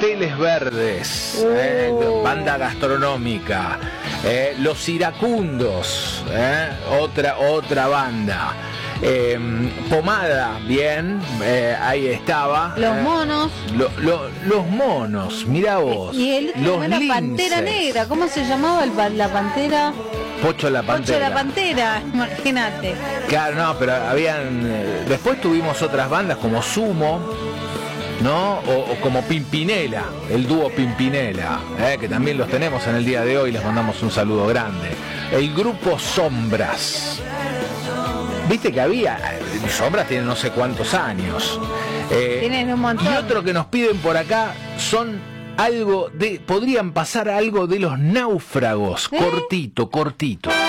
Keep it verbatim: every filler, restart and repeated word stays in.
Pasteles Verdes, Oh. eh, banda gastronómica. Eh, Los Iracundos, eh, otra, otra banda. Eh, Pomada, bien, eh, ahí estaba. Los eh, Monos. lo- lo- los Monos, mira vos. Y el los la Pantera Linces. Negra. ¿Cómo se llamaba el, pa- la Pantera? Pocho la Pocho Pantera. la Pantera, imagínate. Claro, no, pero habían. eh, después tuvimos otras bandas como Sumo, ¿no? O, o como Pimpinela, el dúo Pimpinela, eh, que también los tenemos en el día de hoy, les mandamos un saludo grande. El grupo Sombras. Viste que había. eh, Sombras tiene no sé cuántos años. Eh, Tienen un montón. Y otro que nos piden por acá son algo de. Podrían pasar algo de Los Náufragos. ¿Eh? Cortito, cortito.